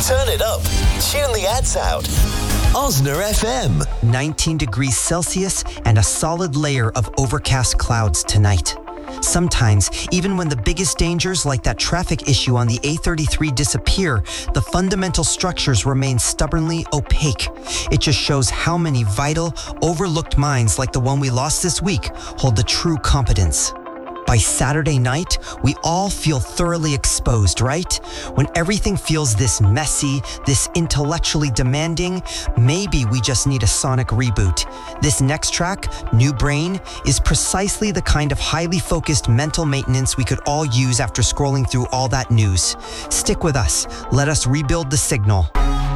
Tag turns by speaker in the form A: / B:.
A: Turn it up. Tune the ads out. Osner FM.
B: 19 degrees Celsius and a solid layer of overcast clouds tonight. Sometimes, even when the biggest dangers like that traffic issue on the A33 disappear, the fundamental structures remain stubbornly opaque. It just shows how many vital, overlooked mines like the one we lost this week hold the true competence. By Saturday night, we all feel thoroughly exposed, right? When everything feels this messy, this intellectually demanding, maybe we just need a sonic reboot. This next track, New Brain, is precisely the kind of highly focused mental maintenance we could all use after scrolling through all that news. Stick with us. Let us rebuild the signal.